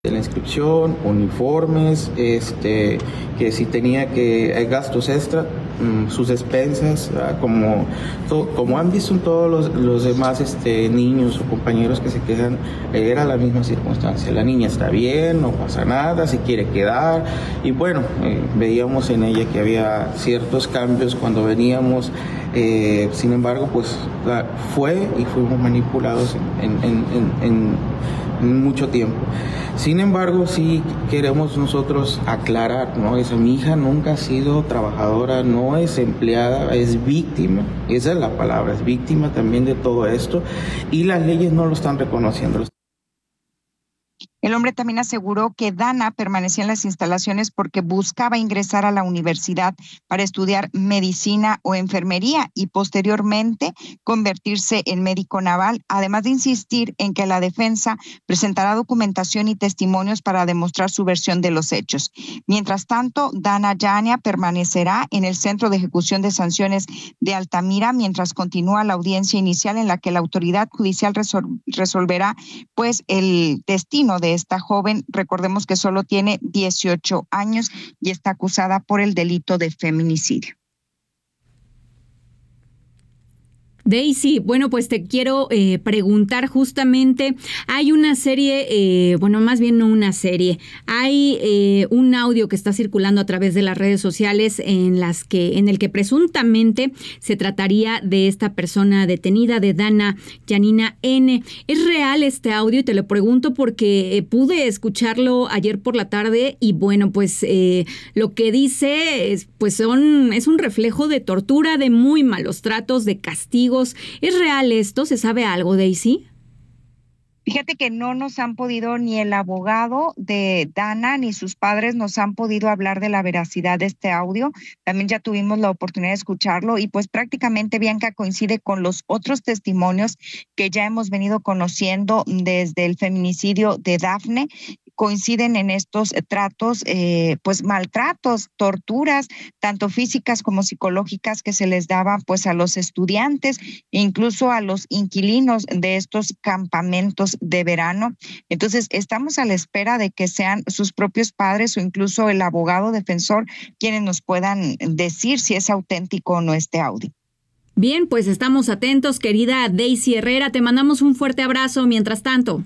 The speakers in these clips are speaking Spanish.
de la inscripción, uniformes, que si tenía que gastos extra, sus despensas, como han visto en todos los demás niños o compañeros que se quejan, era la misma circunstancia. La niña está bien, no pasa nada, se quiere quedar, y bueno, veíamos en ella que había ciertos cambios cuando veníamos. Sin embargo, pues fuimos manipulados en mucho tiempo. Sin embargo, sí queremos nosotros aclarar, ¿no? Mi hija nunca ha sido trabajadora, no es empleada, es víctima, esa es la palabra, es víctima también de todo esto, y las leyes no lo están reconociendo. El hombre también aseguró que Dana permanecía en las instalaciones porque buscaba ingresar a la universidad para estudiar medicina o enfermería y posteriormente convertirse en médico naval, además de insistir en que la defensa presentará documentación y testimonios para demostrar su versión de los hechos. Mientras tanto, Dana Yania permanecerá en el Centro de Ejecución de Sanciones de Altamira mientras continúa la audiencia inicial en la que la autoridad judicial resolverá pues el destino de esta joven. Recordemos que solo tiene 18 años y está acusada por el delito de feminicidio. Daisy, bueno, pues te quiero preguntar justamente, hay una serie, más bien no una serie, hay un audio que está circulando a través de las redes sociales en el que presuntamente se trataría de esta persona detenida, de Dana Yanina N. ¿Es real este audio? Y te lo pregunto porque pude escucharlo ayer por la tarde y bueno, pues lo que dice es un reflejo de tortura, de muy malos tratos, de castigos. ¿Es real esto? ¿Se sabe algo, Daisy? Fíjate que no nos han podido, ni el abogado de Dana ni sus padres nos han podido hablar de la veracidad de este audio. También ya tuvimos la oportunidad de escucharlo y pues prácticamente, Bianca, coincide con los otros testimonios que ya hemos venido conociendo desde el feminicidio de Dafne. Coinciden en estos tratos, maltratos, torturas, tanto físicas como psicológicas que se les daba pues a los estudiantes e incluso a los inquilinos de estos campamentos de verano. Entonces, estamos a la espera de que sean sus propios padres o incluso el abogado defensor quienes nos puedan decir si es auténtico o no este audio. Bien, pues estamos atentos, querida Daisy Herrera. Te mandamos un fuerte abrazo mientras tanto.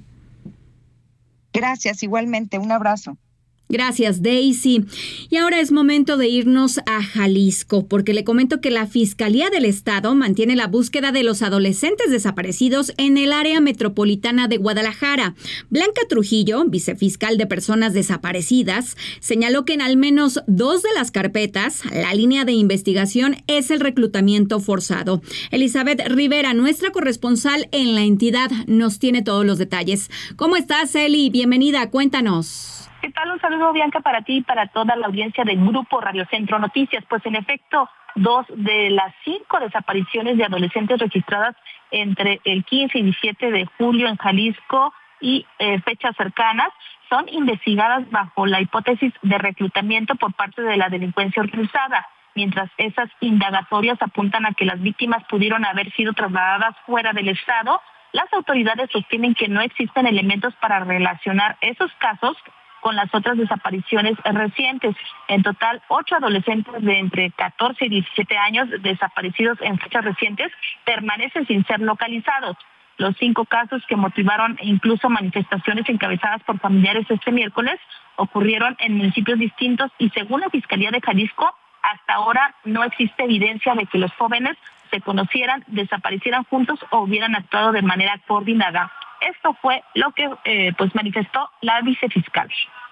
Gracias, igualmente, un abrazo. Gracias, Daisy. Y ahora es momento de irnos a Jalisco, porque le comento que la Fiscalía del Estado mantiene la búsqueda de los adolescentes desaparecidos en el área metropolitana de Guadalajara. Blanca Trujillo, vicefiscal de personas desaparecidas, señaló que en al menos 2 de las carpetas, la línea de investigación es el reclutamiento forzado. Elizabeth Rivera, nuestra corresponsal en la entidad, nos tiene todos los detalles. ¿Cómo estás, Eli? Bienvenida, cuéntanos. ¿Qué tal? Un saludo, Bianca, para ti y para toda la audiencia del Grupo Radio Centro Noticias. Pues en efecto, 2 de las 5 desapariciones de adolescentes registradas entre el 15 y 17 de julio en Jalisco y fechas cercanas son investigadas bajo la hipótesis de reclutamiento por parte de la delincuencia organizada. Mientras esas indagatorias apuntan a que las víctimas pudieron haber sido trasladadas fuera del estado, las autoridades sostienen que no existen elementos para relacionar esos casos con las otras desapariciones recientes. En total, 8 adolescentes de entre 14 y 17 años desaparecidos en fechas recientes permanecen sin ser localizados. Los 5 casos que motivaron incluso manifestaciones encabezadas por familiares este miércoles ocurrieron en municipios distintos y según la Fiscalía de Jalisco, hasta ahora no existe evidencia de que los jóvenes se conocieran, desaparecieran juntos o hubieran actuado de manera coordinada. Esto fue lo que manifestó la vicefiscal.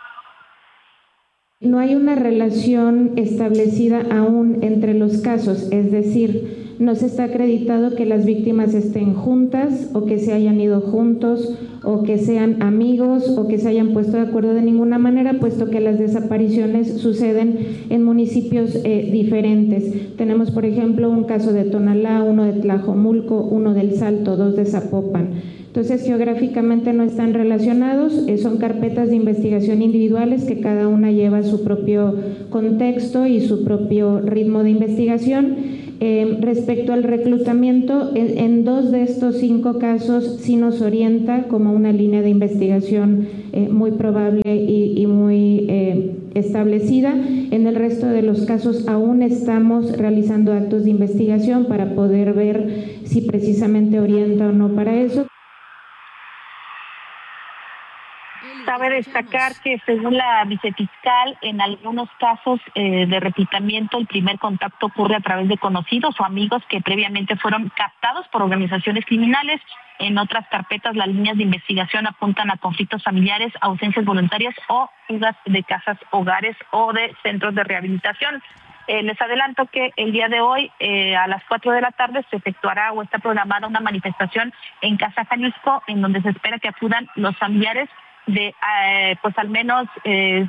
No hay una relación establecida aún entre los casos, es decir, no se está acreditado que las víctimas estén juntas o que se hayan ido juntos o que sean amigos o que se hayan puesto de acuerdo de ninguna manera, puesto que las desapariciones suceden en municipios diferentes. Tenemos, por ejemplo, un caso de Tonalá, uno de Tlajomulco, uno del Salto, 2 de Zapopan. Entonces, geográficamente no están relacionados, son carpetas de investigación individuales que cada una lleva su propio contexto y su propio ritmo de investigación. Respecto al reclutamiento, en 2 de estos 5 casos sí nos orienta como una línea de investigación muy probable y muy establecida. En el resto de los casos aún estamos realizando actos de investigación para poder ver si precisamente orienta o no para eso. Cabe destacar que según la vicefiscal, en algunos casos de reclutamiento, el primer contacto ocurre a través de conocidos o amigos que previamente fueron captados por organizaciones criminales. En otras carpetas, las líneas de investigación apuntan a conflictos familiares, ausencias voluntarias o fugas de casas, hogares o de centros de rehabilitación. Les adelanto que el día de hoy, a las 4 de la tarde, se efectuará o está programada una manifestación en Casa Jalisco, en donde se espera que acudan los familiares de pues al menos 7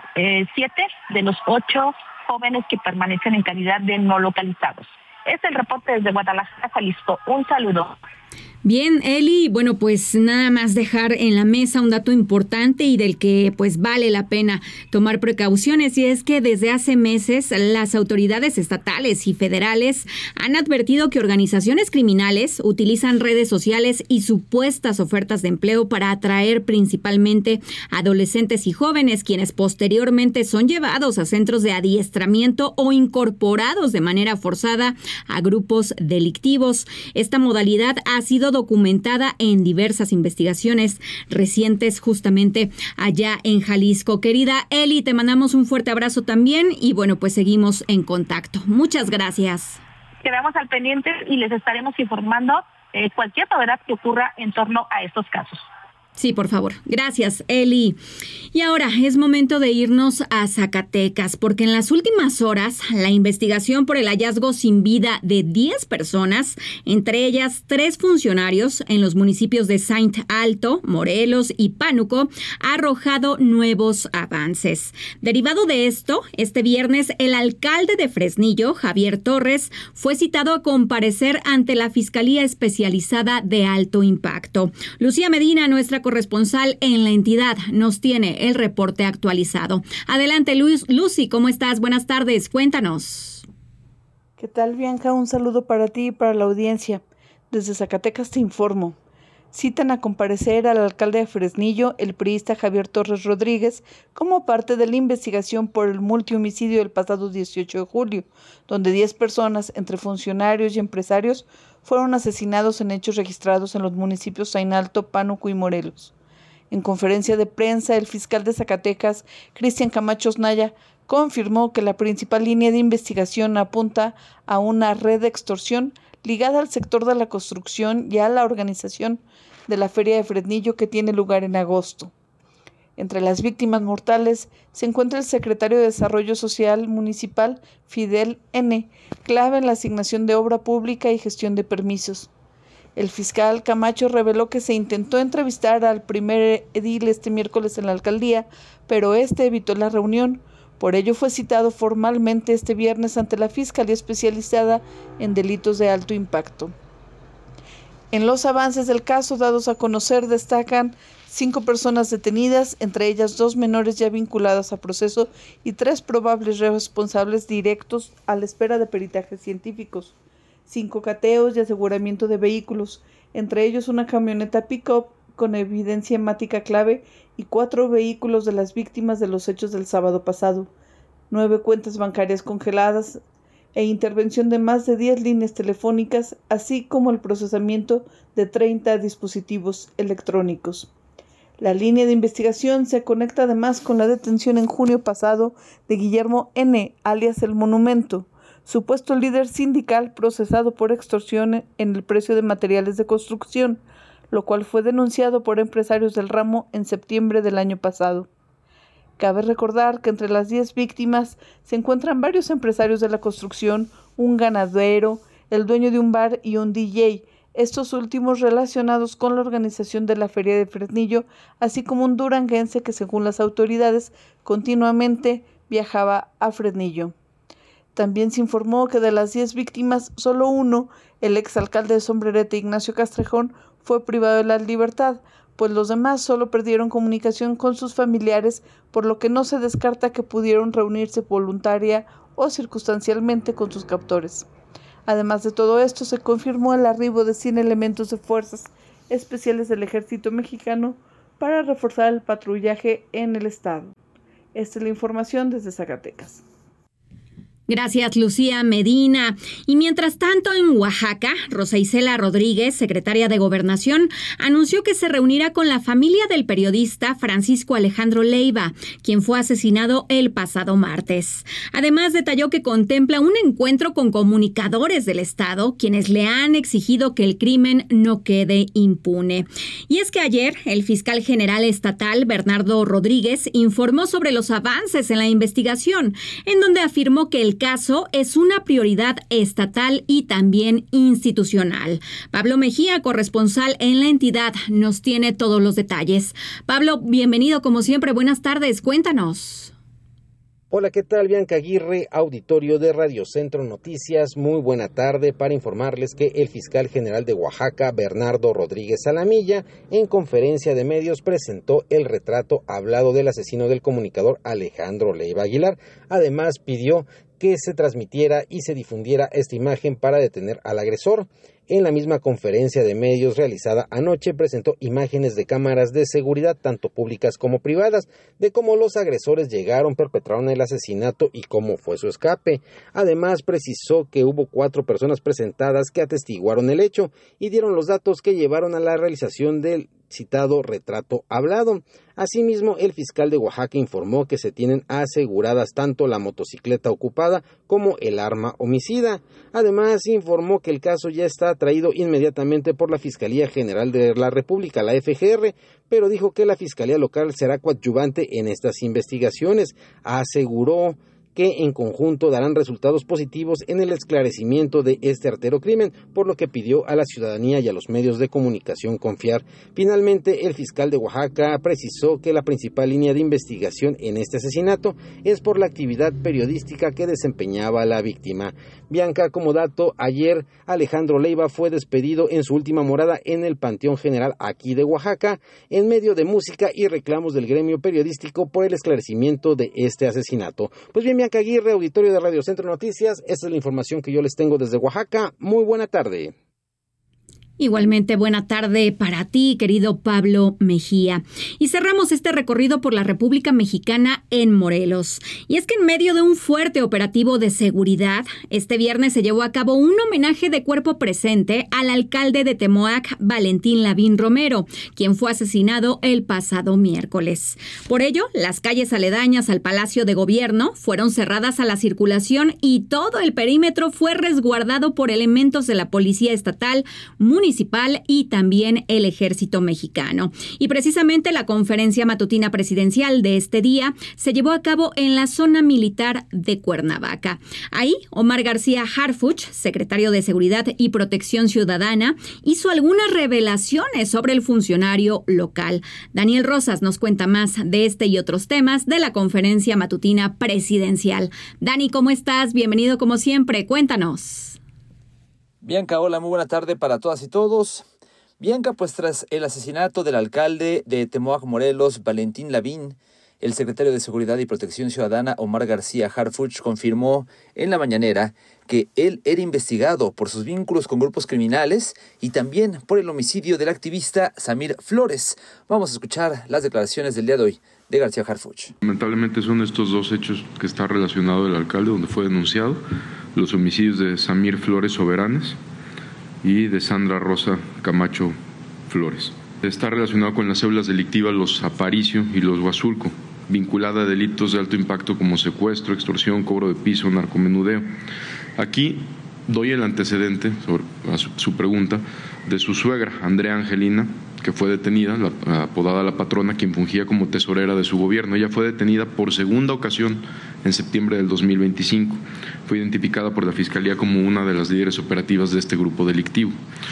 de los 8 jóvenes que permanecen en calidad de no localizados. Es el reporte desde Guadalajara, Jalisco. Un saludo. Bien, Eli, bueno, pues nada más dejar en la mesa un dato importante y del que pues vale la pena tomar precauciones, y es que desde hace meses las autoridades estatales y federales han advertido que organizaciones criminales utilizan redes sociales y supuestas ofertas de empleo para atraer principalmente adolescentes y jóvenes, quienes posteriormente son llevados a centros de adiestramiento o incorporados de manera forzada a grupos delictivos. Esta modalidad ha sido documentada en diversas investigaciones recientes justamente allá en Jalisco. Querida Eli, te mandamos un fuerte abrazo también y bueno, pues seguimos en contacto. Muchas gracias. Quedamos al pendiente y les estaremos informando cualquier novedad que ocurra en torno a estos casos. Sí, por favor. Gracias, Eli. Y ahora es momento de irnos a Zacatecas, porque en las últimas horas la investigación por el hallazgo sin vida de 10 personas, entre ellas 3 funcionarios en los municipios de Saint Alto, Morelos y Pánuco, ha arrojado nuevos avances. Derivado de esto, este viernes el alcalde de Fresnillo, Javier Torres, fue citado a comparecer ante la Fiscalía Especializada de Alto Impacto. Lucía Medina, nuestra corresponsal en la entidad, nos tiene el reporte actualizado. Adelante, Lucy, ¿cómo estás? Buenas tardes, cuéntanos. ¿Qué tal, Bianca? Un saludo para ti y para la audiencia. Desde Zacatecas te informo. Citan a comparecer al alcalde de Fresnillo, el priista Javier Torres Rodríguez, como parte de la investigación por el multihomicidio del pasado 18 de julio, donde 10 personas, entre funcionarios y empresarios, fueron asesinados en hechos registrados en los municipios Saint Alto, Pánuco y Morelos. En conferencia de prensa, el fiscal de Zacatecas, Cristian Camacho Osnaya, confirmó que la principal línea de investigación apunta a una red de extorsión ligada al sector de la construcción y a la organización de la Feria de Fresnillo que tiene lugar en agosto. Entre las víctimas mortales se encuentra el secretario de Desarrollo Social Municipal, Fidel N., clave en la asignación de obra pública y gestión de permisos. El fiscal Camacho reveló que se intentó entrevistar al primer edil este miércoles en la alcaldía, pero este evitó la reunión. Por ello fue citado formalmente este viernes ante la Fiscalía Especializada en Delitos de Alto Impacto. En los avances del caso dados a conocer destacan 5 personas detenidas, entre ellas 2 menores ya vinculadas a proceso y 3 probables responsables directos a la espera de peritajes científicos, 5 cateos y aseguramiento de vehículos, entre ellos una camioneta pick-up con evidencia hemática clave y 4 vehículos de las víctimas de los hechos del sábado pasado, 9 cuentas bancarias congeladas e intervención de más de 10 líneas telefónicas, así como el procesamiento de 30 dispositivos electrónicos. La línea de investigación se conecta además con la detención en junio pasado de Guillermo N., alias El Monumento, supuesto líder sindical procesado por extorsión en el precio de materiales de construcción, lo cual fue denunciado por empresarios del ramo en septiembre del año pasado. Cabe recordar que entre las 10 víctimas se encuentran varios empresarios de la construcción, un ganadero, el dueño de un bar y un DJ, estos últimos relacionados con la organización de la Feria de Fresnillo, así como un duranguense que, según las autoridades, continuamente viajaba a Fresnillo. También se informó que de las 10 víctimas, solo uno, el exalcalde de Sombrerete Ignacio Castrejón, fue privado de la libertad, pues los demás solo perdieron comunicación con sus familiares, por lo que no se descarta que pudieron reunirse voluntaria o circunstancialmente con sus captores. Además de todo esto, se confirmó el arribo de 100 elementos de fuerzas especiales del Ejército Mexicano para reforzar el patrullaje en el estado. Esta es la información desde Zacatecas. Gracias, Lucía Medina. Y mientras tanto, en Oaxaca, Rosa Isela Rodríguez, secretaria de Gobernación, anunció que se reunirá con la familia del periodista Francisco Alejandro Leiva, quien fue asesinado el pasado martes. Además, detalló que contempla un encuentro con comunicadores del Estado, quienes le han exigido que el crimen no quede impune. Y es que ayer, el fiscal general estatal, Bernardo Rodríguez, informó sobre los avances en la investigación, en donde afirmó que el caso es una prioridad estatal y también institucional. Pablo Mejía, corresponsal en la entidad, nos tiene todos los detalles. Pablo, bienvenido como siempre. Buenas tardes, cuéntanos. Hola, ¿qué tal? Bianca Aguirre, auditorio de Radio Centro Noticias. Muy buena tarde para informarles que el fiscal general de Oaxaca, Bernardo Rodríguez Salamilla, en conferencia de medios presentó el retrato hablado del asesino del comunicador Alejandro Leiva Aguilar. Además, pidió que se transmitiera y se difundiera esta imagen para detener al agresor. En la misma conferencia de medios realizada anoche presentó imágenes de cámaras de seguridad, tanto públicas como privadas, de cómo los agresores llegaron, perpetraron el asesinato y cómo fue su escape. Además, precisó que hubo 4 personas presentadas que atestiguaron el hecho y dieron los datos que llevaron a la realización del citado retrato hablado. Asimismo, el fiscal de Oaxaca informó que se tienen aseguradas tanto la motocicleta ocupada como el arma homicida. Además, informó que el caso ya está traído inmediatamente por la Fiscalía General de la República, la FGR, pero dijo que la Fiscalía Local será coadyuvante en estas investigaciones. Aseguró que en conjunto darán resultados positivos en el esclarecimiento de este artero crimen, por lo que pidió a la ciudadanía y a los medios de comunicación confiar. Finalmente, el fiscal de Oaxaca precisó que la principal línea de investigación en este asesinato es por la actividad periodística que desempeñaba la víctima. Bianca, como dato, ayer Alejandro Leiva fue despedido en su última morada en el Panteón General aquí de Oaxaca, en medio de música y reclamos del gremio periodístico por el esclarecimiento de este asesinato. Pues bien, Bianca Aguirre, auditorio de Radio Centro Noticias, esta es la información que yo les tengo desde Oaxaca. Muy buena tarde. Igualmente, buena tarde para ti, querido Pablo Mejía. Y cerramos este recorrido por la República Mexicana en Morelos. Y es que en medio de un fuerte operativo de seguridad, este viernes se llevó a cabo un homenaje de cuerpo presente al alcalde de Temoac, Valentín Lavín Romero, quien fue asesinado el pasado miércoles. Por ello, las calles aledañas al Palacio de Gobierno fueron cerradas a la circulación y todo el perímetro fue resguardado por elementos de la Policía Estatal, municipal y también el Ejército Mexicano. Y precisamente la conferencia matutina presidencial de este día se llevó a cabo en la zona militar de Cuernavaca. Ahí, Omar García Harfuch, secretario de Seguridad y Protección Ciudadana, hizo algunas revelaciones sobre el funcionario local. Daniel Rosas nos cuenta más de este y otros temas de la conferencia matutina presidencial. Dani, ¿cómo estás? Bienvenido como siempre. Cuéntanos. Bianca, hola, muy buena tarde para todas y todos. Bianca, pues tras el asesinato del alcalde de Temoac, Morelos, Valentín Lavín, el secretario de Seguridad y Protección Ciudadana, Omar García Harfuch, confirmó en la mañanera que él era investigado por sus vínculos con grupos criminales y también por el homicidio del activista Samir Flores. Vamos a escuchar las declaraciones del día de hoy de García Harfuch. Lamentablemente son estos 2 hechos que está relacionado el alcalde, donde fue denunciado los homicidios de Samir Flores Soberanes y de Sandra Rosa Camacho Flores. Está relacionado con las células delictivas Los Aparicio y Los Huazulco, vinculada a delitos de alto impacto como secuestro, extorsión, cobro de piso, narcomenudeo. Aquí doy el antecedente sobre su pregunta de su suegra, Andrea Angelina, que fue detenida, apodada La Patrona, quien fungía como tesorera de su gobierno. Ella fue detenida por segunda ocasión en septiembre del 2025. Fue identificada por la Fiscalía como una de las líderes operativas de este grupo delictivo.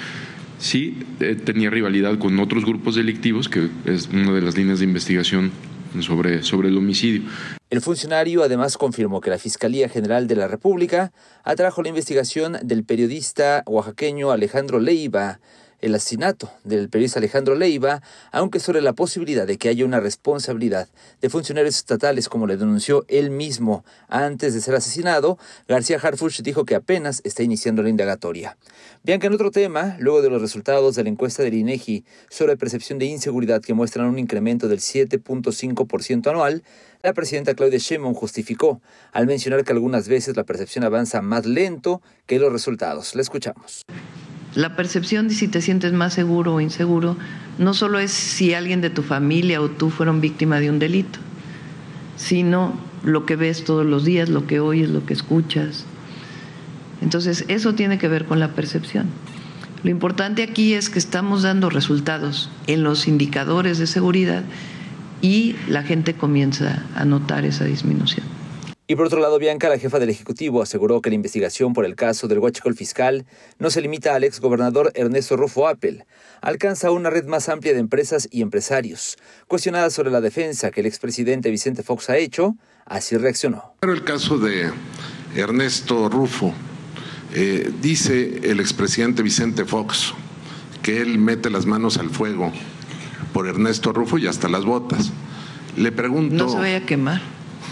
Sí, tenía rivalidad con otros grupos delictivos, que es una de las líneas de investigación sobre el homicidio. El funcionario además confirmó que la Fiscalía General de la República atrajo la investigación del periodista oaxaqueño Alejandro Leiva, el asesinato del periodista Alejandro Leiva, aunque sobre la posibilidad de que haya una responsabilidad de funcionarios estatales, como le denunció él mismo antes de ser asesinado, García Harfuch dijo que apenas está iniciando la indagatoria. Bianca, en otro tema, luego de los resultados de la encuesta del INEGI sobre percepción de inseguridad que muestran un incremento del 7.5% anual, la presidenta Claudia Sheinbaum justificó al mencionar que algunas veces la percepción avanza más lento que los resultados. La escuchamos. La percepción de si te sientes más seguro o inseguro no solo es si alguien de tu familia o tú fueron víctima de un delito, sino lo que ves todos los días, lo que oyes, lo que escuchas. Entonces, eso tiene que ver con la percepción. Lo importante aquí es que estamos dando resultados en los indicadores de seguridad y la gente comienza a notar esa disminución. Y por otro lado, Bianca, la jefa del Ejecutivo, aseguró que la investigación por el caso del huachicol fiscal no se limita al exgobernador Ernesto Rufo Appel. Alcanza una red más amplia de empresas y empresarios. Cuestionada sobre la defensa que el expresidente Vicente Fox ha hecho, así reaccionó. El caso de Ernesto Rufo, dice el expresidente Vicente Fox que él mete las manos al fuego por Ernesto Rufo y hasta las botas. Le pregunto... No se vaya a quemar.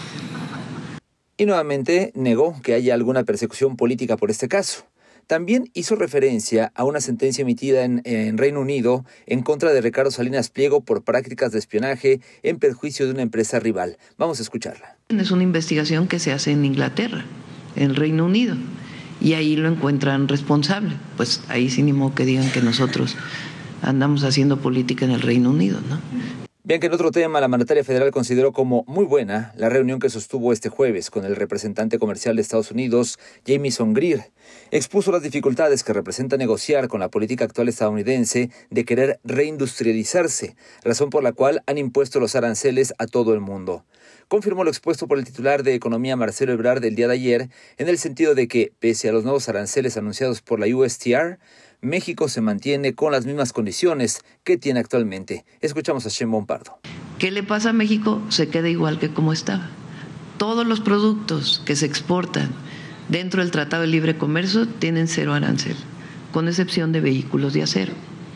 Y nuevamente negó que haya alguna persecución política por este caso. También hizo referencia a una sentencia emitida en Reino Unido en contra de Ricardo Salinas Pliego por prácticas de espionaje en perjuicio de una empresa rival. Vamos a escucharla. Es una investigación que se hace en Inglaterra, en Reino Unido, y ahí lo encuentran responsable. Pues ahí sí ni modo que digan que nosotros andamos haciendo política en el Reino Unido, ¿no? Bien, que en otro tema, la mandataria federal consideró como muy buena la reunión que sostuvo este jueves con el representante comercial de Estados Unidos, Jamieson Greer. Expuso las dificultades que representa negociar con la política actual estadounidense de querer reindustrializarse, razón por la cual han impuesto los aranceles a todo el mundo. Confirmó lo expuesto por el titular de Economía, Marcelo Ebrard, el día de ayer, en el sentido de que, pese a los nuevos aranceles anunciados por la USTR, México se mantiene con las mismas condiciones que tiene actualmente. Escuchamos a Sheinbaum Pardo. ¿Qué le pasa a México? Se queda igual que como estaba. Todos los productos que se exportan dentro del Tratado de Libre Comercio tienen 0 arancel, con excepción de vehículos de acero.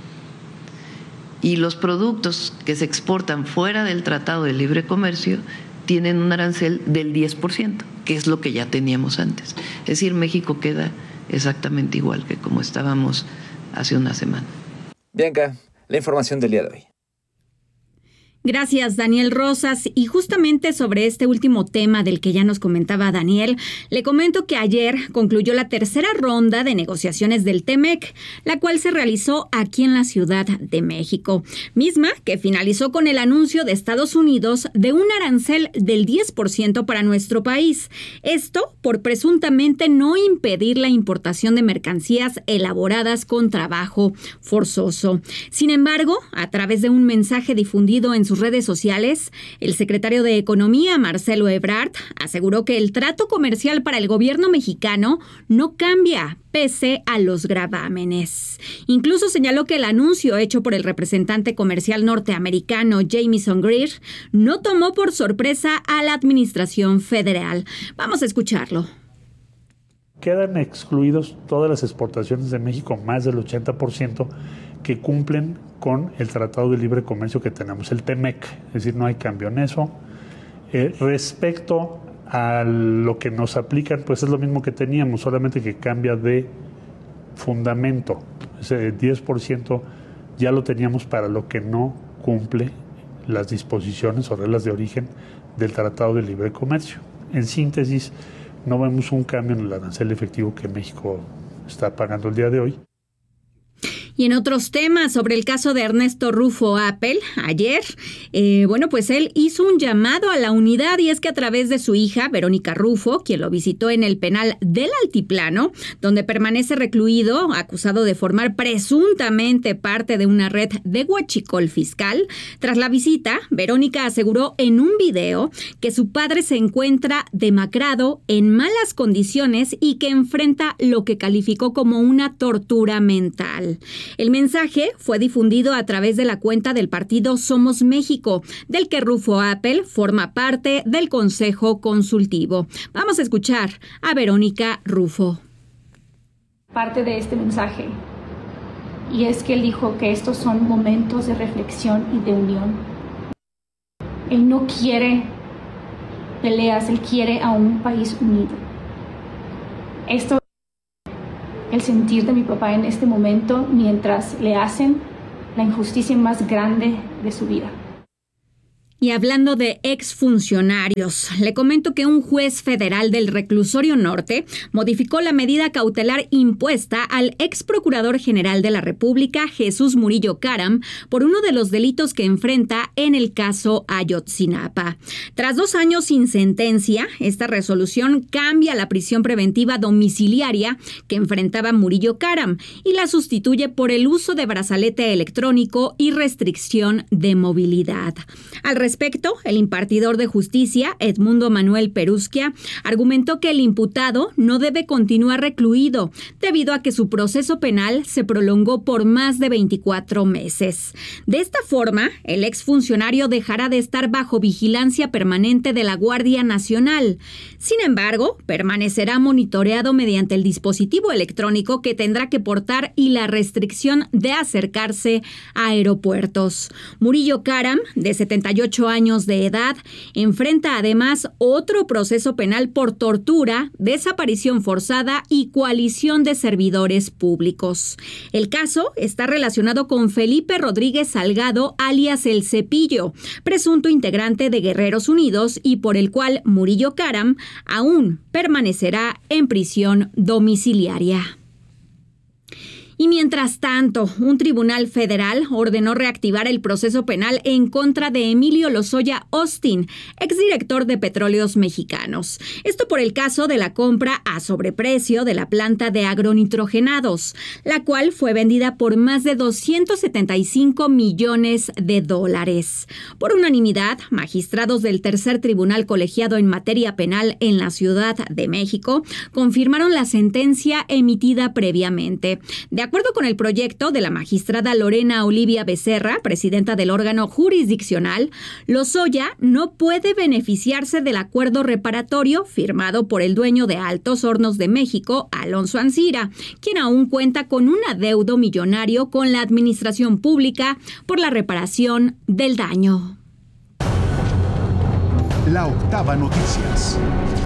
Y los productos que se exportan fuera del Tratado de Libre Comercio tienen un arancel del 10%, que es lo que ya teníamos antes. Es decir, México queda exactamente igual que como estábamos hace una semana. Bianca, la información del día de hoy. Gracias, Daniel Rosas. Y justamente sobre este último tema del que ya nos comentaba Daniel, le comento que ayer concluyó la tercera ronda de negociaciones del TEMEC, la cual se realizó aquí en la Ciudad de México, misma que finalizó con el anuncio de Estados Unidos de un arancel del 10% para nuestro país. Esto por presuntamente no impedir la importación de mercancías elaboradas con trabajo forzoso. Sin embargo, a través de un mensaje difundido en sus redes sociales, el secretario de Economía, Marcelo Ebrard, aseguró que el trato comercial para el gobierno mexicano no cambia pese a los gravámenes. Incluso señaló que el anuncio hecho por el representante comercial norteamericano Jamieson Greer no tomó por sorpresa a la administración federal. Vamos a escucharlo. Quedan excluidos todas las exportaciones de México, más del 80%, que cumplen con el Tratado de Libre Comercio que tenemos, el TEMEC. Es decir, no hay cambio en eso. Respecto a lo que nos aplican, pues es lo mismo que teníamos, solamente que cambia de fundamento. Ese 10% ya lo teníamos para lo que no cumple las disposiciones o reglas de origen del Tratado de Libre Comercio. En síntesis, no vemos un cambio en el arancel efectivo que México está pagando el día de hoy. Y en otros temas, sobre el caso de Ernesto Rufo Appel, ayer, pues él hizo un llamado a la unidad, y es que a través de su hija, Verónica Rufo, quien lo visitó en el penal del Altiplano, donde permanece recluido, acusado de formar presuntamente parte de una red de huachicol fiscal. Tras la visita, Verónica aseguró en un video que su padre se encuentra demacrado, en malas condiciones y que enfrenta lo que calificó como una tortura mental. El mensaje fue difundido a través de la cuenta del partido Somos México, del que Rufo Appel forma parte del Consejo Consultivo. Vamos a escuchar a Verónica Rufo. Parte de este mensaje y es que él dijo que estos son momentos de reflexión y de unión. Él no quiere peleas, él quiere a un país unido. Esto es el sentir de mi papá en este momento mientras le hacen la injusticia más grande de su vida. Y hablando de exfuncionarios, le comento que un juez federal del Reclusorio Norte modificó la medida cautelar impuesta al ex procurador general de la República, Jesús Murillo Caram, por uno de los delitos que enfrenta en el caso Ayotzinapa. Tras 2 años sin sentencia, esta resolución cambia la prisión preventiva domiciliaria que enfrentaba Murillo Caram y la sustituye por el uso de brazalete electrónico y restricción de movilidad. Al respecto, el impartidor de justicia, Edmundo Manuel Perusquia, argumentó que el imputado no debe continuar recluido debido a que su proceso penal se prolongó por más de 24 meses. De esta forma, el exfuncionario dejará de estar bajo vigilancia permanente de la Guardia Nacional. Sin embargo, permanecerá monitoreado mediante el dispositivo electrónico que tendrá que portar y la restricción de acercarse a aeropuertos. Murillo Caram, de 78 años de edad, enfrenta además otro proceso penal por tortura, desaparición forzada y coalición de servidores públicos. El caso está relacionado con Felipe Rodríguez Salgado, alias El Cepillo, presunto integrante de Guerreros Unidos y por el cual Murillo Caram aún permanecerá en prisión domiciliaria. Y mientras tanto, un tribunal federal ordenó reactivar el proceso penal en contra de Emilio Lozoya Austin, exdirector de Petróleos Mexicanos. Esto por el caso de la compra a sobreprecio de la planta de agronitrogenados, la cual fue vendida por más de $275 millones. Por unanimidad, magistrados del tercer tribunal colegiado en materia penal en la Ciudad de México confirmaron la sentencia emitida previamente. De acuerdo con el proyecto de la magistrada Lorena Olivia Becerra, presidenta del órgano jurisdiccional, Lozoya no puede beneficiarse del acuerdo reparatorio firmado por el dueño de Altos Hornos de México, Alonso Ancira, quien aún cuenta con un adeudo millonario con la administración pública por la reparación del daño. La Octava Noticias.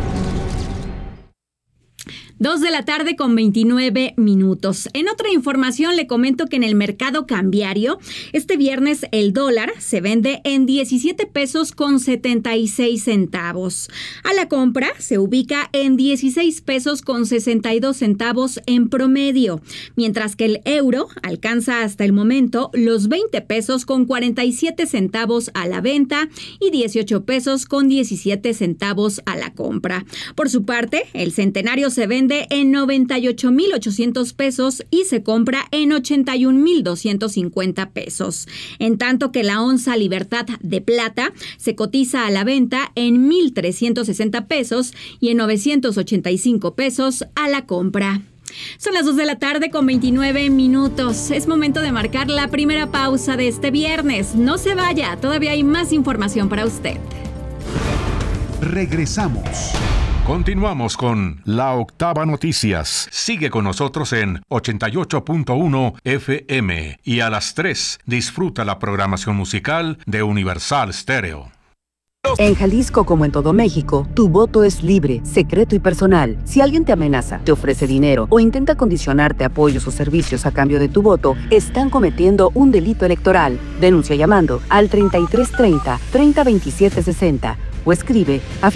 2:29 p.m. En otra información le comento que en el mercado cambiario, este viernes el dólar se vende en 17 pesos con 76 centavos. A la compra se ubica en 16 pesos con 62 centavos en promedio, mientras que el euro alcanza hasta el momento los 20 pesos con 47 centavos a la venta y 18 pesos con 17 centavos a la compra. Por su parte, el centenario se vende en 98,800 pesos y se compra en 81,250 pesos. En tanto que la onza Libertad de Plata se cotiza a la venta en 1,360 pesos y en 985 pesos a la compra. Son las 2:29 p.m. Es momento de marcar la primera pausa de este viernes. No se vaya, todavía hay más información para usted. Regresamos. Continuamos con La Octava Noticias. Sigue con nosotros en 88.1 FM y a las 3 disfruta la programación musical de Universal Stereo. En Jalisco, como en todo México, tu voto es libre, secreto y personal. Si alguien te amenaza, te ofrece dinero o intenta condicionarte apoyos o servicios a cambio de tu voto, están cometiendo un delito electoral. Denuncia llamando al 3330 302760 o escribe a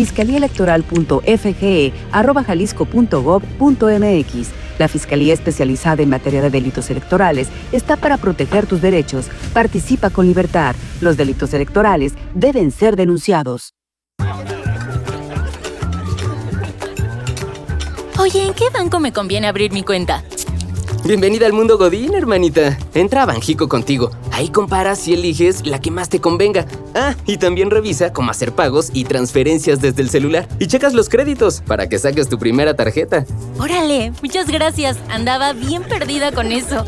fiscaliaelectoral.fge@jalisco.gov.mx. La Fiscalía Especializada en Materia de Delitos Electorales está para proteger tus derechos. Participa con libertad. Los delitos electorales deben ser denunciados. Oye, ¿en qué banco me conviene abrir mi cuenta? Bienvenida al mundo Godín, hermanita. Entra a Banjico Contigo. Ahí comparas y eliges la que más te convenga. Ah, y también revisa cómo hacer pagos y transferencias desde el celular. Y checas los créditos para que saques tu primera tarjeta. ¡Órale! Muchas gracias. Andaba bien perdida con eso.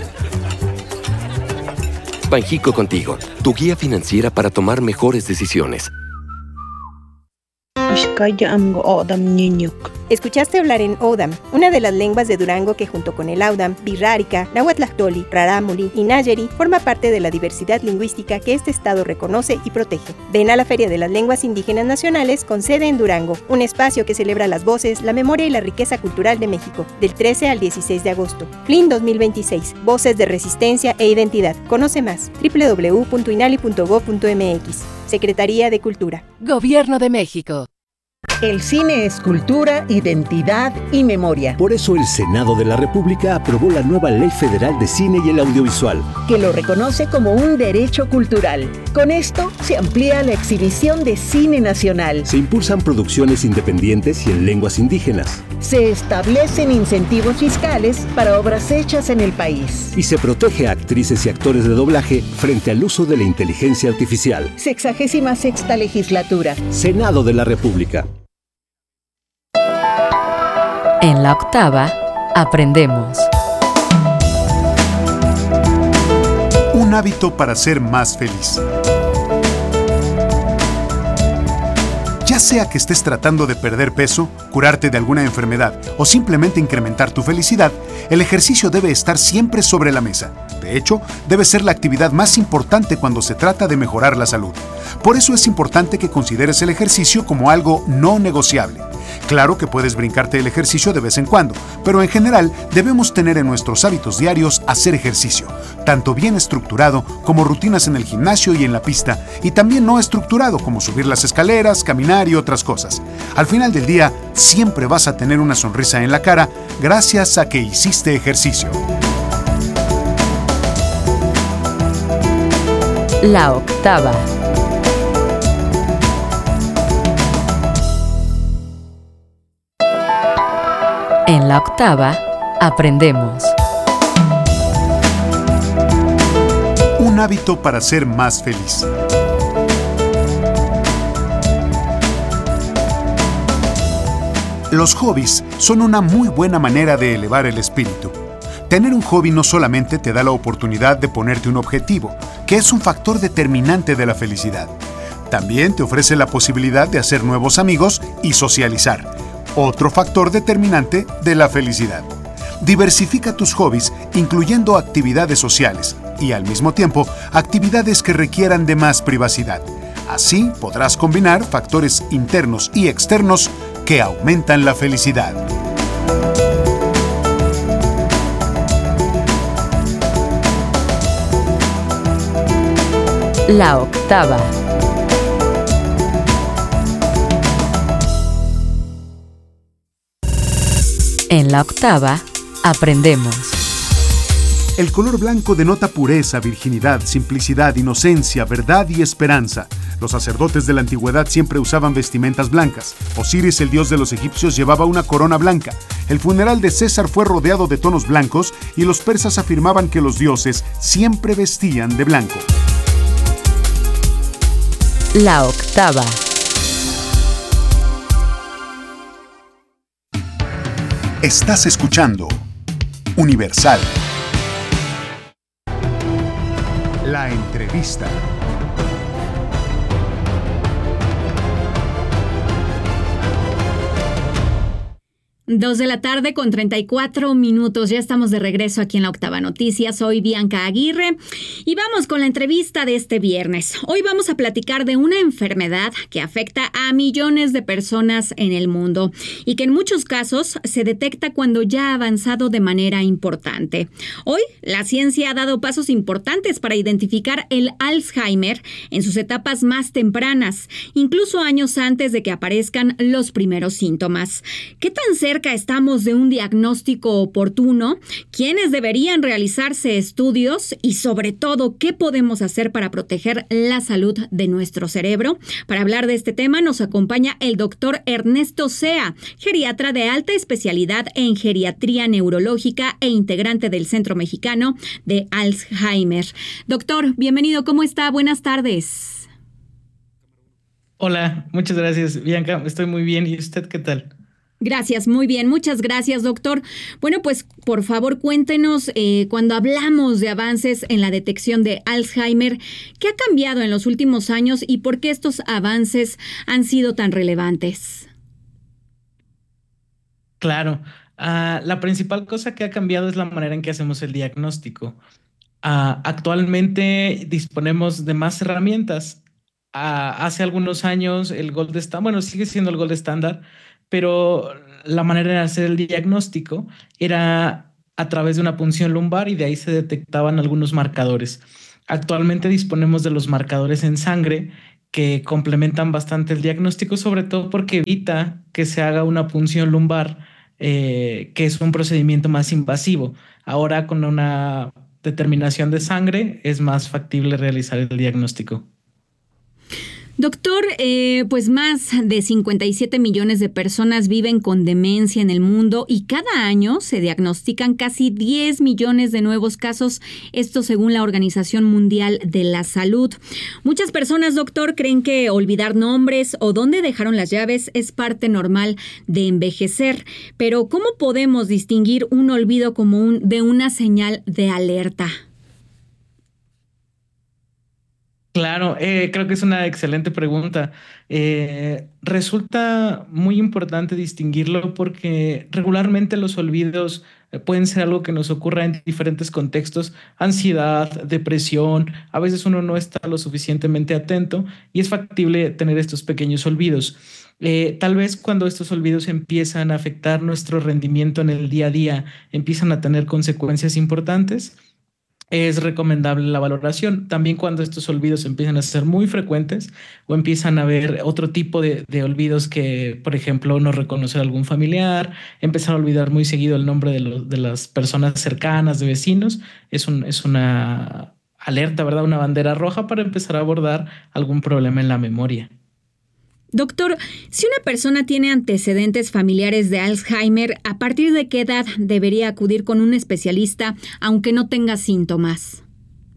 Banjico Contigo, tu guía financiera para tomar mejores decisiones. Escuchaste hablar en Odam, una de las lenguas de Durango que junto con el Audam, Birrárica, Nahuatlactoli, Rarámuri y Nayeri forma parte de la diversidad lingüística que este estado reconoce y protege. Ven a la Feria de las Lenguas Indígenas Nacionales con sede en Durango, un espacio que celebra las voces, la memoria y la riqueza cultural de México, del 13 al 16 de agosto. FLIN 2026, Voces de Resistencia e Identidad. Conoce más, www.inali.gov.mx. Secretaría de Cultura. Gobierno de México. El cine es cultura, identidad y memoria. Por eso el Senado de la República aprobó la nueva Ley Federal de Cine y el Audiovisual, que lo reconoce como un derecho cultural. Con esto se amplía la exhibición de cine nacional. Se impulsan producciones independientes y en lenguas indígenas. Se establecen incentivos fiscales para obras hechas en el país. Y se protege a actrices y actores de doblaje frente al uso de la inteligencia artificial. 66ª Legislatura. Senado de la República. En la octava, aprendemos. Un hábito para ser más feliz. Ya sea que estés tratando de perder peso, curarte de alguna enfermedad o simplemente incrementar tu felicidad, el ejercicio debe estar siempre sobre la mesa. De hecho, debe ser la actividad más importante cuando se trata de mejorar la salud. Por eso es importante que consideres el ejercicio como algo no negociable. Claro que puedes brincarte el ejercicio de vez en cuando, pero en general debemos tener en nuestros hábitos diarios hacer ejercicio, tanto bien estructurado como rutinas en el gimnasio y en la pista, y también no estructurado como subir las escaleras, caminar y otras cosas. Al final del día, siempre vas a tener una sonrisa en la cara gracias a que hiciste ejercicio. La octava. En la octava, aprendemos. Un hábito para ser más feliz. Los hobbies son una muy buena manera de elevar el espíritu. Tener un hobby no solamente te da la oportunidad de ponerte un objetivo, que es un factor determinante de la felicidad. También te ofrece la posibilidad de hacer nuevos amigos y socializar, otro factor determinante de la felicidad. Diversifica tus hobbies incluyendo actividades sociales y al mismo tiempo actividades que requieran de más privacidad. Así podrás combinar factores internos y externos que aumentan la felicidad. La octava. En la octava, aprendemos. El color blanco denota pureza, virginidad, simplicidad, inocencia, verdad y esperanza. Los sacerdotes de la antigüedad siempre usaban vestimentas blancas. Osiris, el dios de los egipcios, llevaba una corona blanca. El funeral de César fue rodeado de tonos blancos y los persas afirmaban que los dioses siempre vestían de blanco. La octava. Estás escuchando Universal. La entrevista. 2 de la tarde con 34 minutos. Ya estamos de regreso aquí en la Octava Noticias. Soy Bianca Aguirre y vamos con la entrevista de este viernes. Hoy vamos a platicar de una enfermedad que afecta a millones de personas en el mundo y que en muchos casos se detecta cuando ya ha avanzado de manera importante. Hoy la ciencia ha dado pasos importantes para identificar el Alzheimer en sus etapas más tempranas, incluso años antes de que aparezcan los primeros síntomas. ¿Qué tan cerca estamos de un diagnóstico oportuno? ¿Quiénes deberían realizarse estudios? Y sobre todo, ¿qué podemos hacer para proteger la salud de nuestro cerebro? Para hablar de este tema nos acompaña el doctor Ernesto Sea, geriatra de alta especialidad en geriatría neurológica e integrante del Centro Mexicano de Alzheimer. Doctor, bienvenido, ¿cómo está? Buenas tardes. Hola, muchas gracias, Bianca. Estoy muy bien. ¿Y usted qué tal? Gracias, muy bien. Muchas gracias, doctor. Bueno, pues por favor cuéntenos, cuando hablamos de avances en la detección de Alzheimer, ¿qué ha cambiado en los últimos años y por qué estos avances han sido tan relevantes? Claro. La principal cosa que ha cambiado es la manera en que hacemos el diagnóstico. Actualmente disponemos de más herramientas. Hace algunos años el gold estándar, bueno, sigue siendo el gold estándar, pero la manera de hacer el diagnóstico era a través de una punción lumbar y de ahí se detectaban algunos marcadores. Actualmente disponemos de los marcadores en sangre que complementan bastante el diagnóstico, sobre todo porque evita que se haga una punción lumbar, que es un procedimiento más invasivo. Ahora con una determinación de sangre es más factible realizar el diagnóstico. Doctor, pues más de 57 millones de personas viven con demencia en el mundo y cada año se diagnostican casi 10 millones de nuevos casos, esto según la Organización Mundial de la Salud. Muchas personas, doctor, creen que olvidar nombres o dónde dejaron las llaves es parte normal de envejecer, pero ¿cómo podemos distinguir un olvido como de una señal de alerta? Claro, creo que es una excelente pregunta. Resulta muy importante distinguirlo porque regularmente los olvidos pueden ser algo que nos ocurra en diferentes contextos: ansiedad, depresión. A veces uno no está lo suficientemente atento y es factible tener estos pequeños olvidos. Tal vez cuando estos olvidos empiezan a afectar nuestro rendimiento en el día a día, empiezan a tener consecuencias importantes, es recomendable la valoración. También cuando estos olvidos empiezan a ser muy frecuentes o empiezan a haber otro tipo de olvidos, que, por ejemplo, no reconocer a algún familiar, empezar a olvidar muy seguido el nombre de las personas cercanas, de vecinos, es una alerta, ¿verdad? Una bandera roja para empezar a abordar algún problema en la memoria. Doctor, si una persona tiene antecedentes familiares de Alzheimer, ¿a partir de qué edad debería acudir con un especialista aunque no tenga síntomas?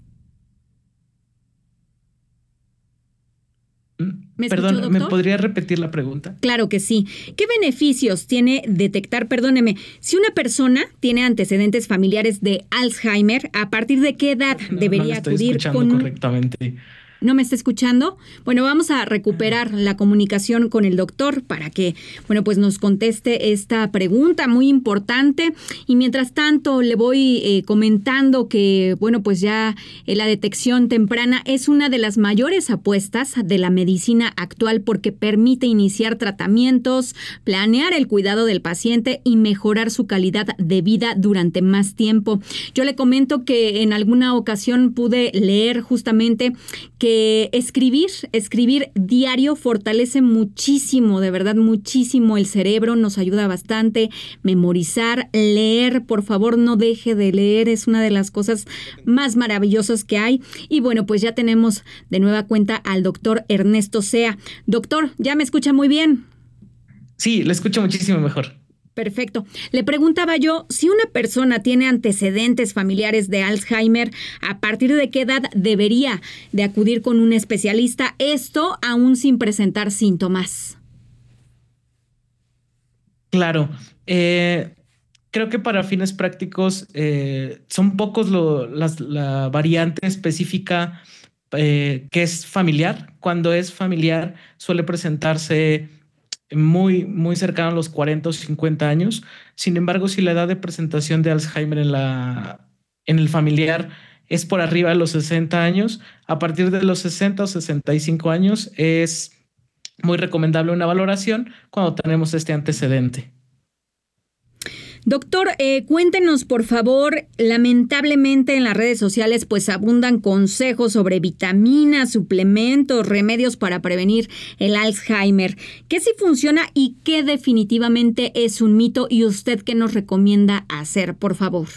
Perdón, ¿me podría repetir la pregunta? Claro que sí. ¿Qué beneficios tiene detectar, si una persona tiene antecedentes familiares de Alzheimer, ¿a partir de qué edad debería acudir con correctamente? ¿No me está escuchando? Bueno, vamos a recuperar la comunicación con el doctor para que, pues nos conteste esta pregunta muy importante. Y mientras tanto, le voy comentando que, pues ya la detección temprana es una de las mayores apuestas de la medicina actual porque permite iniciar tratamientos, planear el cuidado del paciente y mejorar su calidad de vida durante más tiempo. Yo le comento que en alguna ocasión pude leer justamente que escribir diario fortalece muchísimo, de verdad muchísimo el cerebro, nos ayuda bastante. Memorizar, leer, por favor no deje de leer, es una de las cosas más maravillosas que hay. Y pues ya tenemos de nueva cuenta al doctor Ernesto Sea. Doctor, ¿ya me escucha muy bien? Sí, le escucho muchísimo mejor. Perfecto. Le preguntaba yo, si una persona tiene antecedentes familiares de Alzheimer, ¿a partir de qué edad debería de acudir con un especialista? Esto aún sin presentar síntomas. Claro. Creo que para fines prácticos son pocos la variante específica que es familiar. Cuando es familiar suele presentarse muy, muy cercano a los 40 o 50 años. Sin embargo, si la edad de presentación de Alzheimer en el familiar es por arriba de los 60 años, a partir de los 60 o 65 años es muy recomendable una valoración cuando tenemos este antecedente. Doctor, cuéntenos por favor, lamentablemente en las redes sociales pues abundan consejos sobre vitaminas, suplementos, remedios para prevenir el Alzheimer. ¿Qué sí funciona y qué definitivamente es un mito? ¿Y usted qué nos recomienda hacer, por favor?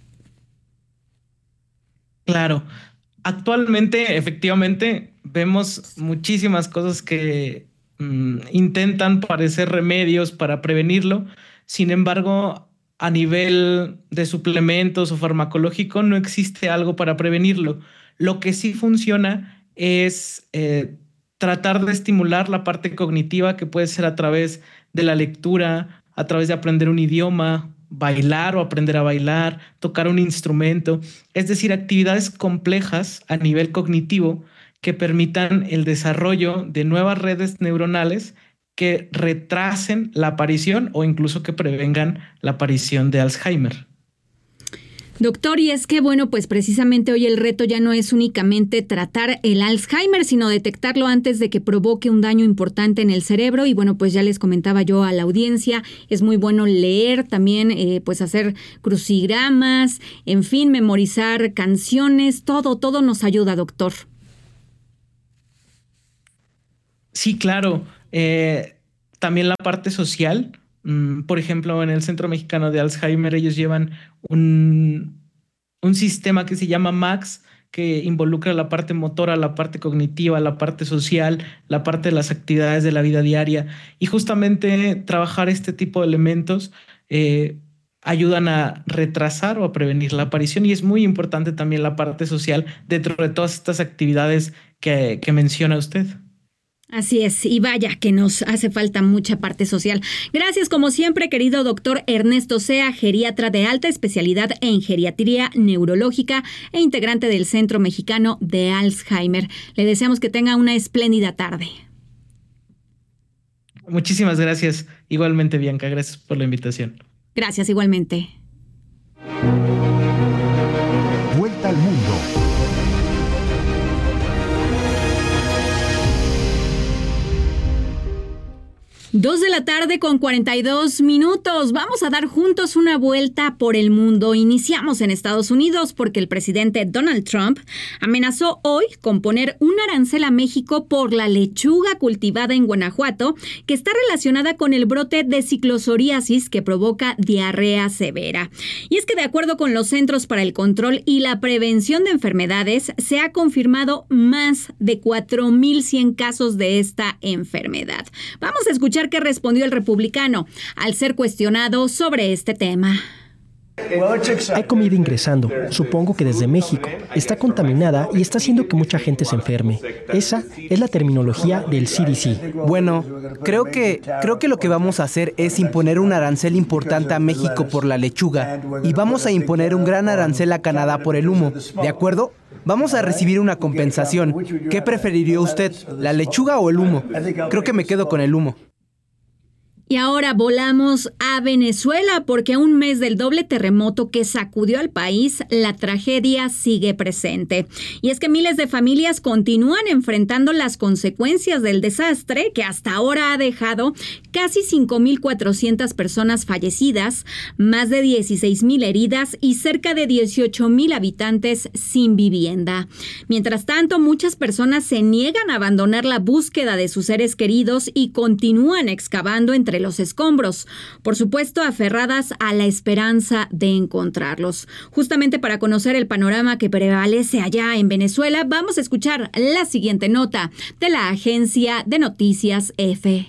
Claro, actualmente efectivamente vemos muchísimas cosas que intentan parecer remedios para prevenirlo. Sin embargo, a nivel de suplementos o farmacológico no existe algo para prevenirlo. Lo que sí funciona es tratar de estimular la parte cognitiva, que puede ser a través de la lectura, a través de aprender un idioma, bailar o aprender a bailar, tocar un instrumento, es decir, actividades complejas a nivel cognitivo que permitan el desarrollo de nuevas redes neuronales que retrasen la aparición o incluso que prevengan la aparición de Alzheimer. Doctor, y es que, bueno, pues precisamente hoy el reto ya no es únicamente tratar el Alzheimer, sino detectarlo antes de que provoque un daño importante en el cerebro. Y bueno, pues ya les comentaba yo a la audiencia, es muy bueno leer, también pues hacer crucigramas, en fin, memorizar canciones, todo nos ayuda, doctor. Sí, claro. También la parte social. Por ejemplo, en el Centro Mexicano de Alzheimer ellos llevan un sistema que se llama MAX, que involucra la parte motora, la parte cognitiva, la parte social, la parte de las actividades de la vida diaria. Y justamente trabajar este tipo de elementos ayudan a retrasar o a prevenir la aparición. Y es muy importante también la parte social dentro de todas estas actividades que menciona usted. Así es, y vaya que nos hace falta mucha parte social. Gracias como siempre, querido doctor Ernesto Sea, geriatra de alta especialidad en geriatría neurológica e integrante del Centro Mexicano de Alzheimer. Le deseamos que tenga una espléndida tarde. Muchísimas gracias. Igualmente, Bianca, gracias por la invitación. Gracias, igualmente. Vuelta al mundo. 2:42 p.m. Vamos a dar juntos una vuelta por el mundo. Iniciamos en Estados Unidos porque el presidente Donald Trump amenazó hoy con poner un arancel a México por la lechuga cultivada en Guanajuato, que está relacionada con el brote de ciclosoriasis que provoca diarrea severa. Y es que de acuerdo con los Centros para el Control y la Prevención de Enfermedades, se ha confirmado más de 4,100 casos de esta enfermedad. Vamos a escuchar qué respondió el republicano al ser cuestionado sobre este tema. Hay comida ingresando, supongo que desde México. Está contaminada y está haciendo que mucha gente se enferme. Esa es la terminología del CDC. Bueno, creo que lo que vamos a hacer es imponer un arancel importante a México por la lechuga y vamos a imponer un gran arancel a Canadá por el humo. ¿De acuerdo? Vamos a recibir una compensación. ¿Qué preferiría usted, la lechuga o el humo? Creo que me quedo con el humo. Y ahora volamos a Venezuela porque a un mes del doble terremoto que sacudió al país, la tragedia sigue presente. Y es que miles de familias continúan enfrentando las consecuencias del desastre que hasta ahora ha dejado casi 5,400 personas fallecidas, más de 16,000 heridas y cerca de 18,000 habitantes sin vivienda. Mientras tanto, muchas personas se niegan a abandonar la búsqueda de sus seres queridos y continúan excavando entre los escombros, por supuesto aferradas a la esperanza de encontrarlos. Justamente para conocer el panorama que prevalece allá en Venezuela, vamos a escuchar la siguiente nota de la agencia de noticias EFE.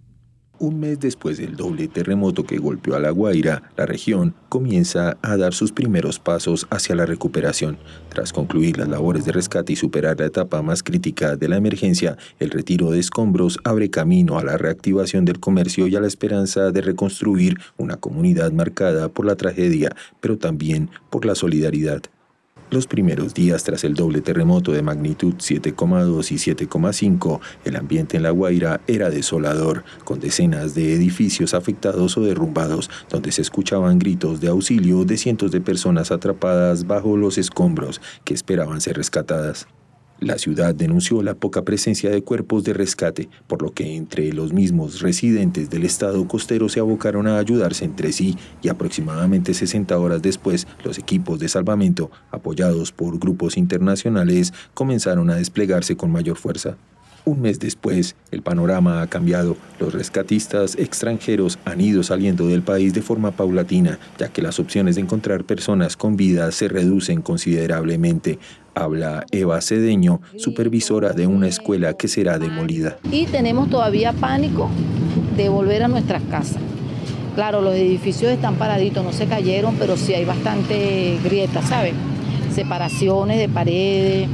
Un mes después del doble terremoto que golpeó a La Guaira, la región comienza a dar sus primeros pasos hacia la recuperación. Tras concluir las labores de rescate y superar la etapa más crítica de la emergencia, el retiro de escombros abre camino a la reactivación del comercio y a la esperanza de reconstruir una comunidad marcada por la tragedia, pero también por la solidaridad. Los primeros días tras el doble terremoto de magnitud 7,2 y 7,5, el ambiente en La Guaira era desolador, con decenas de edificios afectados o derrumbados, donde se escuchaban gritos de auxilio de cientos de personas atrapadas bajo los escombros que esperaban ser rescatadas. La ciudad denunció la poca presencia de cuerpos de rescate, por lo que entre los mismos residentes del estado costero se abocaron a ayudarse entre sí y aproximadamente 60 horas después, los equipos de salvamento, apoyados por grupos internacionales, comenzaron a desplegarse con mayor fuerza. Un mes después, el panorama ha cambiado. Los rescatistas extranjeros han ido saliendo del país de forma paulatina, ya que las opciones de encontrar personas con vida se reducen considerablemente. Habla Eva Cedeño, supervisora de una escuela que será demolida. Y tenemos todavía pánico de volver a nuestras casas. Claro, los edificios están paraditos, no se cayeron, pero sí hay bastante grietas, ¿sabes? Separaciones de paredes.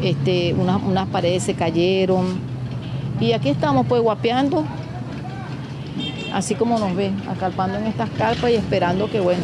Unas paredes se cayeron y aquí estamos pues guapeando, así como nos ven, acalpando en estas carpas y esperando que bueno,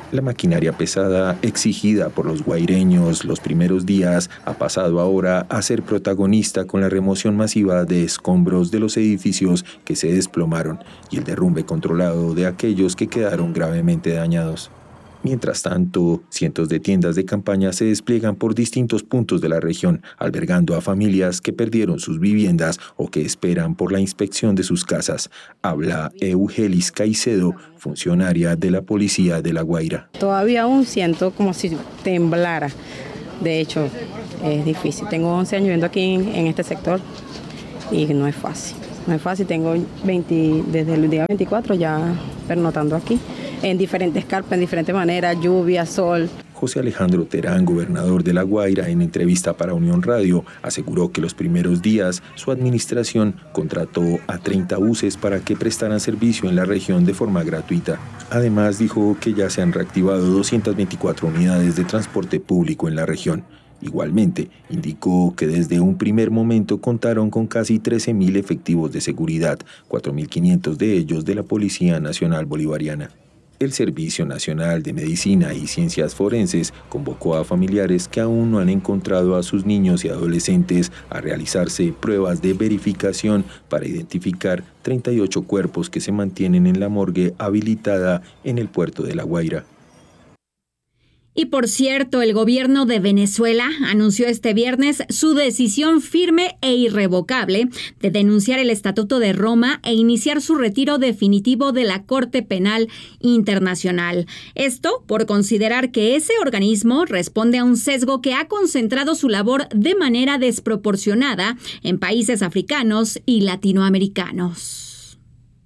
La maquinaria pesada, exigida por los guaireños los primeros días, ha pasado ahora a ser protagonista con la remoción masiva de escombros de los edificios que se desplomaron y el derrumbe controlado de aquellos que quedaron gravemente dañados. Mientras tanto, cientos de tiendas de campaña se despliegan por distintos puntos de la región, albergando a familias que perdieron sus viviendas o que esperan por la inspección de sus casas. Habla Eugelis Caicedo, funcionaria de la Policía de La Guaira. Todavía aún siento como si temblara. De hecho, es difícil. Tengo 11 años viviendo aquí en este sector y no es fácil. No es fácil, tengo desde el día 24 ya pernotando aquí, en diferentes carpas, en diferentes maneras, lluvia, sol. José Alejandro Terán, gobernador de La Guaira, en entrevista para Unión Radio, aseguró que los primeros días su administración contrató a 30 buses para que prestaran servicio en la región de forma gratuita. Además, dijo que ya se han reactivado 224 unidades de transporte público en la región. Igualmente, indicó que desde un primer momento contaron con casi 13.000 efectivos de seguridad, 4.500 de ellos de la Policía Nacional Bolivariana. El Servicio Nacional de Medicina y Ciencias Forenses convocó a familiares que aún no han encontrado a sus niños y adolescentes a realizarse pruebas de verificación para identificar 38 cuerpos que se mantienen en la morgue habilitada en el puerto de La Guaira. Y por cierto, el gobierno de Venezuela anunció este viernes su decisión firme e irrevocable de denunciar el Estatuto de Roma e iniciar su retiro definitivo de la Corte Penal Internacional. Esto por considerar que ese organismo responde a un sesgo que ha concentrado su labor de manera desproporcionada en países africanos y latinoamericanos.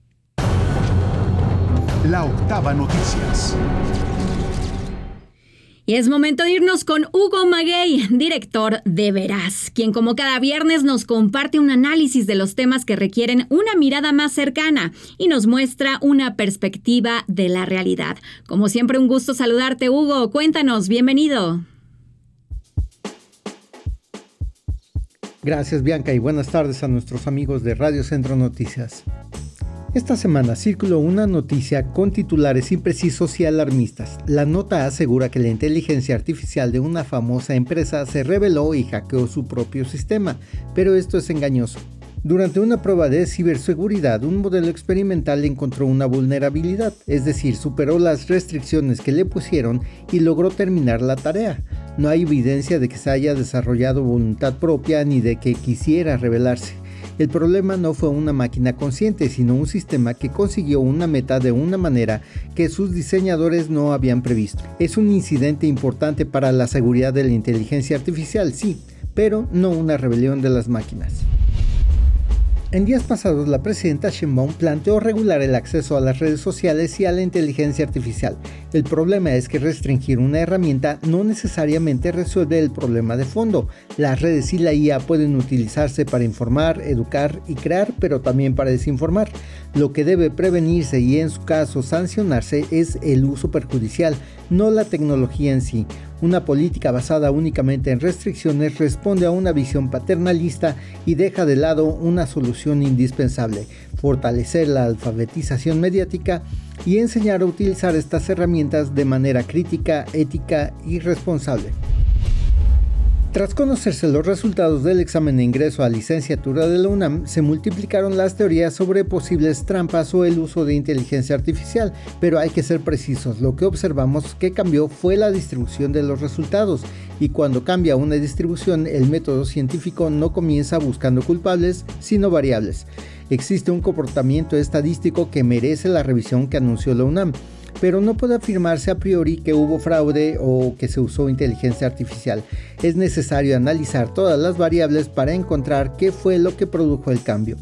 La Octava Noticias. Y es momento de irnos con Hugo Maguey, director de Veraz, quien como cada viernes nos comparte un análisis de los temas que requieren una mirada más cercana y nos muestra una perspectiva de la realidad. Como siempre, un gusto saludarte, Hugo. Cuéntanos, bienvenido. Gracias, Bianca, y buenas tardes a nuestros amigos de Radio Centro Noticias. Esta semana circuló una noticia con titulares imprecisos y alarmistas. La nota asegura que la inteligencia artificial de una famosa empresa se rebeló y hackeó su propio sistema, pero esto es engañoso. Durante una prueba de ciberseguridad, un modelo experimental encontró una vulnerabilidad, es decir, superó las restricciones que le pusieron y logró terminar la tarea. No hay evidencia de que se haya desarrollado voluntad propia ni de que quisiera rebelarse. El problema no fue una máquina consciente, sino un sistema que consiguió una meta de una manera que sus diseñadores no habían previsto. Es un incidente importante para la seguridad de la inteligencia artificial, sí, pero no una rebelión de las máquinas. En días pasados, la presidenta Sheinbaum planteó regular el acceso a las redes sociales y a la inteligencia artificial. El problema es que restringir una herramienta no necesariamente resuelve el problema de fondo. Las redes y la IA pueden utilizarse para informar, educar y crear, pero también para desinformar. Lo que debe prevenirse y en su caso sancionarse es el uso perjudicial, no la tecnología en sí. Una política basada únicamente en restricciones responde a una visión paternalista y deja de lado una solución indispensable: fortalecer la alfabetización mediática y enseñar a utilizar estas herramientas de manera crítica, ética y responsable. Tras conocerse los resultados del examen de ingreso a licenciatura de la UNAM, se multiplicaron las teorías sobre posibles trampas o el uso de inteligencia artificial, pero hay que ser precisos. Lo que observamos que cambió fue la distribución de los resultados, y cuando cambia una distribución, el método científico no comienza buscando culpables, sino variables. Existe un comportamiento estadístico que merece la revisión que anunció la UNAM, pero no puede afirmarse a priori que hubo fraude o que se usó inteligencia artificial. Es necesario analizar todas las variables para encontrar qué fue lo que produjo el cambio.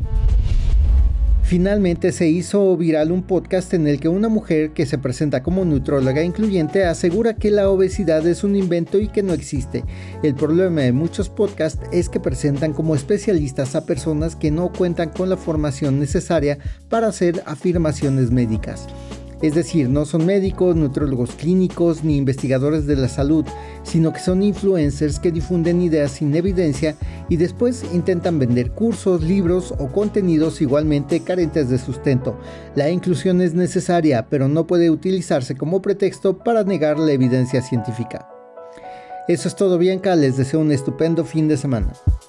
Finalmente se hizo viral un podcast en el que una mujer que se presenta como nutróloga incluyente asegura que la obesidad es un invento y que no existe. El problema de muchos podcasts es que presentan como especialistas a personas que no cuentan con la formación necesaria para hacer afirmaciones médicas. Es decir, no son médicos, nutriólogos clínicos ni investigadores de la salud, sino que son influencers que difunden ideas sin evidencia y después intentan vender cursos, libros o contenidos igualmente carentes de sustento. La inclusión es necesaria, pero no puede utilizarse como pretexto para negar la evidencia científica. Eso es todo, Bianca. Les deseo un estupendo fin de semana.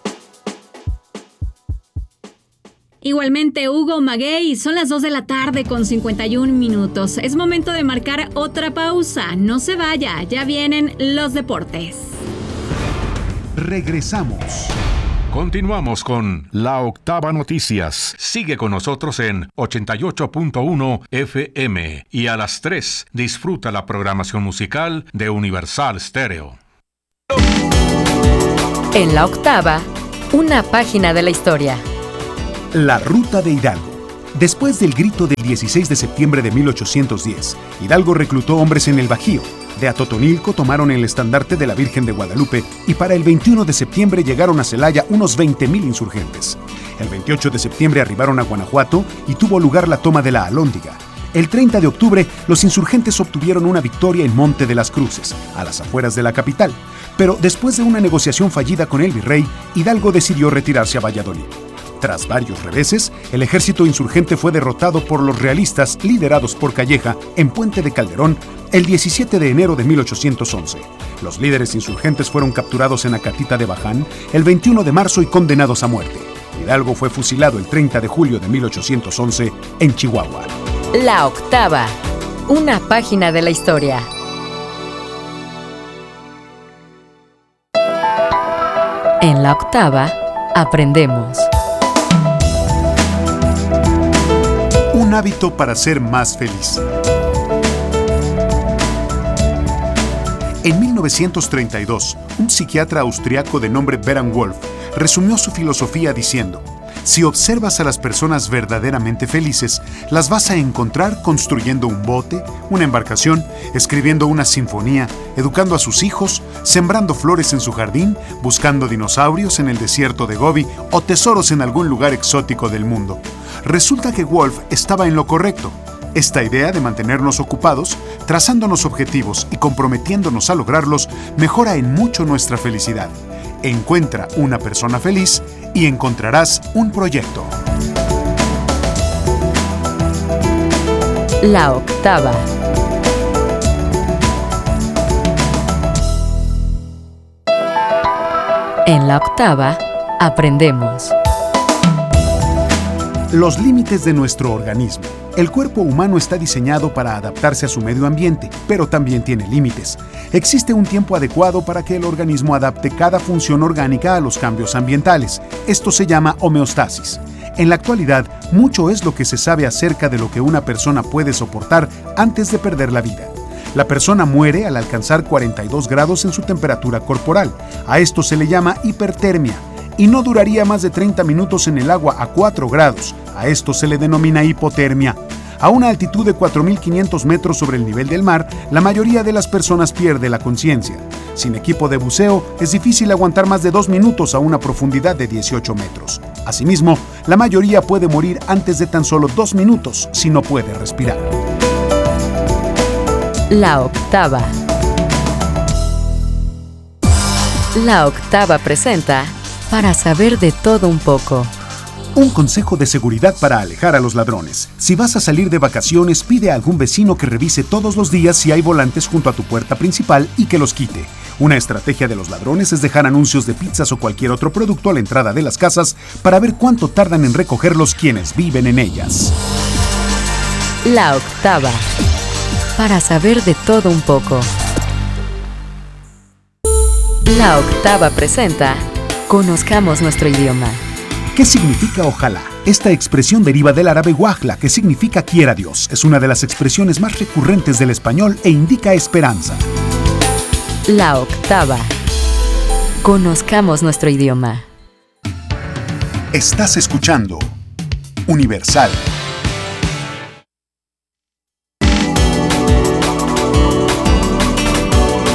Igualmente, Hugo Maguey, son las 2 de la tarde con 51 minutos. Es momento de marcar otra pausa. No se vaya, ya vienen los deportes. Regresamos. Continuamos con La Octava Noticias. Sigue con nosotros en 88.1 FM y a las 3 disfruta la programación musical de Universal Stereo. En La Octava, una página de la historia. La Ruta de Hidalgo. Después del grito del 16 de septiembre de 1810, Hidalgo reclutó hombres en el Bajío. De Atotonilco tomaron el estandarte de la Virgen de Guadalupe y para el 21 de septiembre llegaron a Celaya unos 20,000 insurgentes. El 28 de septiembre arribaron a Guanajuato y tuvo lugar la toma de la Alhóndiga. El 30 de octubre, los insurgentes obtuvieron una victoria en Monte de las Cruces, a las afueras de la capital. Pero después de una negociación fallida con el virrey, Hidalgo decidió retirarse a Valladolid. Tras varios reveses, el ejército insurgente fue derrotado por los realistas liderados por Calleja en Puente de Calderón el 17 de enero de 1811. Los líderes insurgentes fueron capturados en Acatita de Baján el 21 de marzo y condenados a muerte. Hidalgo fue fusilado el 30 de julio de 1811 en Chihuahua. La Octava, una página de la historia. En La Octava, aprendemos. Un hábito para ser más feliz. En 1932, un psiquiatra austriaco de nombre Beran Wolf resumió su filosofía diciendo: si observas a las personas verdaderamente felices, las vas a encontrar construyendo un bote, una embarcación, escribiendo una sinfonía, educando a sus hijos, sembrando flores en su jardín, buscando dinosaurios en el desierto de Gobi o tesoros en algún lugar exótico del mundo. Resulta que Wolf estaba en lo correcto. Esta idea de mantenernos ocupados, trazándonos objetivos y comprometiéndonos a lograrlos, mejora en mucho nuestra felicidad. Encuentra una persona feliz y encontrarás un proyecto. La Octava. En La Octava, aprendemos. Los límites de nuestro organismo. El cuerpo humano está diseñado para adaptarse a su medio ambiente, pero también tiene límites. Existe un tiempo adecuado para que el organismo adapte cada función orgánica a los cambios ambientales. Esto se llama homeostasis. En la actualidad, mucho es lo que se sabe acerca de lo que una persona puede soportar antes de perder la vida. La persona muere al alcanzar 42 grados en su temperatura corporal. A esto se le llama hipertermia. Y no duraría más de 30 minutos en el agua a 4 grados. A esto se le denomina hipotermia. A una altitud de 4.500 metros sobre el nivel del mar, la mayoría de las personas pierde la conciencia. Sin equipo de buceo, es difícil aguantar más de 2 minutos a una profundidad de 18 metros. Asimismo, la mayoría puede morir antes de tan solo 2 minutos si no puede respirar. La Octava. La Octava presenta Para saber de todo un poco. Un consejo de seguridad para alejar a los ladrones. Si vas a salir de vacaciones, pide a algún vecino que revise todos los días si hay volantes junto a tu puerta principal y que los quite. Una estrategia de los ladrones es dejar anuncios de pizzas o cualquier otro producto a la entrada de las casas para ver cuánto tardan en recogerlos quienes viven en ellas. La Octava. Para saber de todo un poco. La Octava presenta Conozcamos nuestro idioma. ¿Qué significa ojalá? Esta expresión deriva del árabe wajla, que significa quiera Dios. Es una de las expresiones más recurrentes del español e indica esperanza. La Octava. Conozcamos nuestro idioma. Estás escuchando Universal.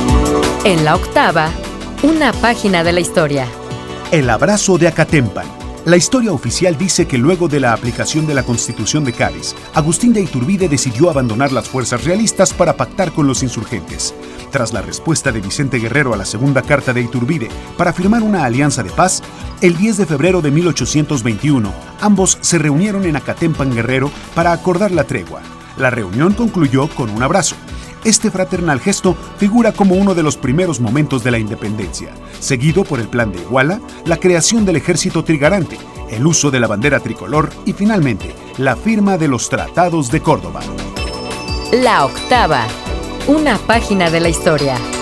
En La Octava, una página de la historia. El abrazo de Acatempan. La historia oficial dice que luego de la aplicación de la Constitución de Cádiz, Agustín de Iturbide decidió abandonar las fuerzas realistas para pactar con los insurgentes. Tras la respuesta de Vicente Guerrero a la segunda carta de Iturbide para firmar una alianza de paz, el 10 de febrero de 1821, ambos se reunieron en Acatempan, Guerrero, para acordar la tregua. La reunión concluyó con un abrazo. Este fraternal gesto figura como uno de los primeros momentos de la independencia, seguido por el Plan de Iguala, la creación del Ejército Trigarante, el uso de la bandera tricolor y finalmente la firma de los Tratados de Córdoba. La Octava, una página de la historia.